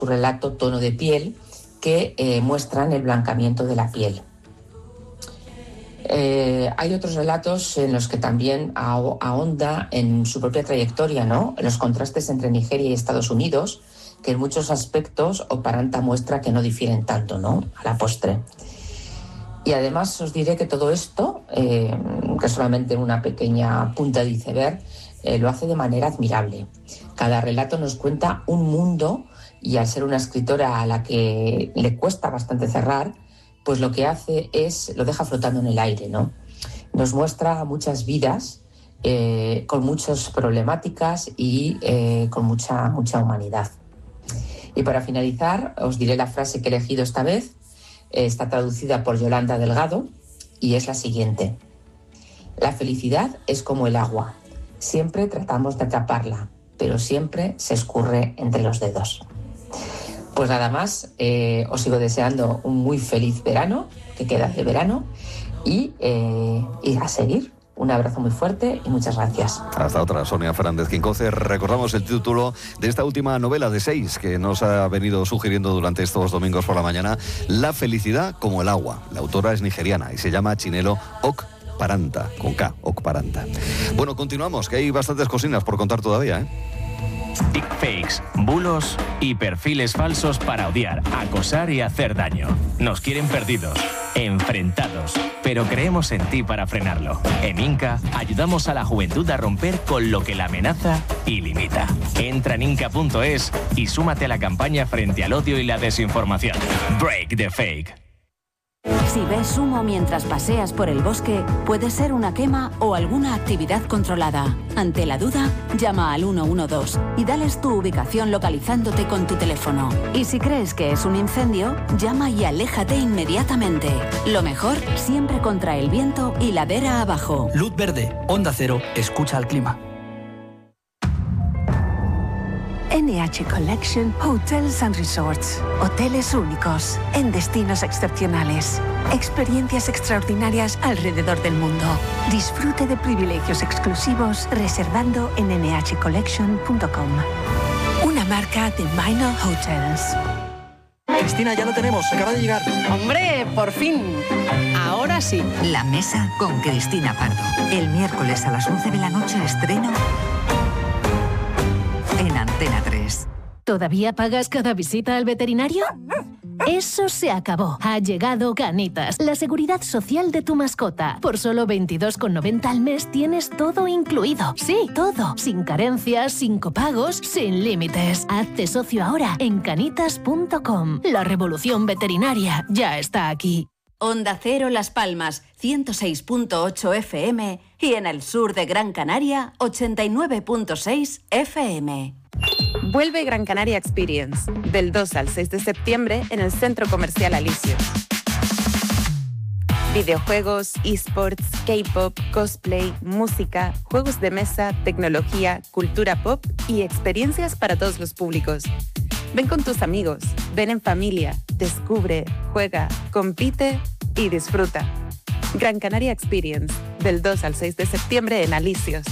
relato Tono de piel, que muestran el blanqueamiento de la piel. Hay otros relatos en los que también ahonda en su propia trayectoria, ¿no? En los contrastes entre Nigeria y Estados Unidos, que en muchos aspectos Okparanta muestra que no difieren tanto, ¿no? A la postre. Y además os diré que todo esto, que es solamente una pequeña punta de iceberg, lo hace de manera admirable. Cada relato nos cuenta un mundo y al ser una escritora a la que le cuesta bastante cerrar, pues lo que hace es, lo deja flotando en el aire, ¿no? Nos muestra muchas vidas con muchas problemáticas y con mucha humanidad. Y para finalizar, os diré la frase que he elegido esta vez. Está traducida por Yolanda Delgado y es la siguiente: la felicidad es como el agua, siempre tratamos de atraparla, pero siempre se escurre entre los dedos. Pues nada más, os sigo deseando un muy feliz verano, que queda de verano, y a seguir. Un abrazo muy fuerte y muchas gracias. Hasta otra, Sonia Fernández Quincoce. Recordamos el título de esta última novela de 6 que nos ha venido sugiriendo durante estos domingos por la mañana: La felicidad como el agua. La autora es nigeriana y se llama Chinelo Okparanta, con K, Okparanta. Bueno, continuamos, que hay bastantes cocinas por contar todavía, Deepfakes, bulos y perfiles falsos para odiar, acosar y hacer daño. Nos quieren perdidos, enfrentados, pero creemos en ti para frenarlo. En Inca ayudamos a la juventud a romper con lo que la amenaza y limita. Entra en inca.es y súmate a la campaña frente al odio y la desinformación. Break the fake. Si ves humo mientras paseas por el bosque, puede ser una quema o alguna actividad controlada. Ante la duda, llama al 112 y dales tu ubicación localizándote con tu teléfono. Y si crees que es un incendio, llama y aléjate inmediatamente. Lo mejor, siempre contra el viento y ladera abajo. Luz verde, Onda Cero, escucha al clima. NH Collection Hotels and Resorts. Hoteles únicos, en destinos excepcionales. Experiencias extraordinarias alrededor del mundo. Disfrute de privilegios exclusivos reservando en nhcollection.com. Una marca de Minor Hotels. Cristina, ya lo tenemos, acaba de llegar. ¡Hombre, por fin! Ahora sí. La mesa con Cristina Pardo. El miércoles a las 11 de la noche estreno en Antena 3. ¿Todavía pagas cada visita al veterinario? Eso se acabó. Ha llegado Canitas, la seguridad social de tu mascota. Por solo 22,90 al mes tienes todo incluido. Sí, todo. Sin carencias, sin copagos, sin límites. Hazte socio ahora en canitas.com. La revolución veterinaria ya está aquí. Onda Cero Las Palmas, 106.8 FM y en el sur de Gran Canaria, 89.6 FM. Vuelve Gran Canaria Experience, del 2 al 6 de septiembre en el Centro Comercial Alisios. Videojuegos, esports, K-pop, cosplay, música, juegos de mesa, tecnología, cultura pop y experiencias para todos los públicos. Ven con tus amigos, ven en familia, descubre, juega, compite y disfruta. Gran Canaria Experience, del 2 al 6 de septiembre en Alisios.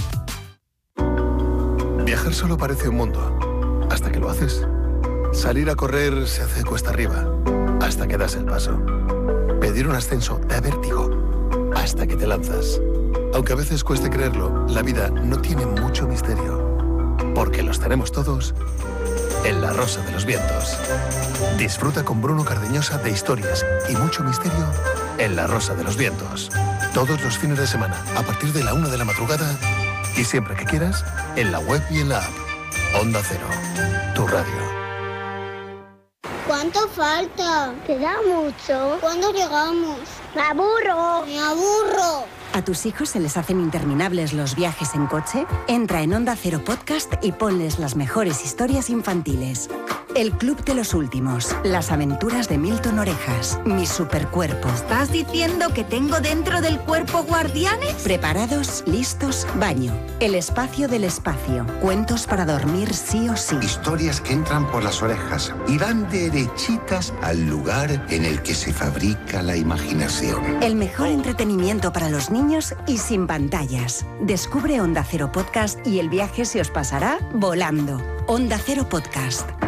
Viajar solo parece un mundo, hasta que lo haces. Salir a correr se hace cuesta arriba, hasta que das el paso. Pedir un ascenso da vértigo, hasta que te lanzas. Aunque a veces cueste creerlo, la vida no tiene mucho misterio, porque los tenemos todos en La Rosa de los Vientos. Disfruta con Bruno Cardeñosa de historias y mucho misterio en La Rosa de los Vientos. Todos los fines de semana, a partir de la 1 de la madrugada y siempre que quieras, en la web y en la app. Onda Cero, tu radio. ¿Cuánto falta? Queda mucho. ¿Cuándo llegamos? ¡Me aburro! ¡Me aburro! ¿A tus hijos se les hacen interminables los viajes en coche? Entra en Onda Cero Podcast y ponles las mejores historias infantiles. El Club de los Últimos, las aventuras de Milton Orejas, Mi Supercuerpo. ¿Estás diciendo que tengo dentro del cuerpo guardianes? Preparados, listos, baño. El espacio del espacio. Cuentos para dormir sí o sí. Historias que entran por las orejas y van derechitas al lugar en el que se fabrica la imaginación. El mejor entretenimiento para los niños y sin pantallas. Descubre Onda Cero Podcast y el viaje se os pasará volando. Onda Cero Podcast.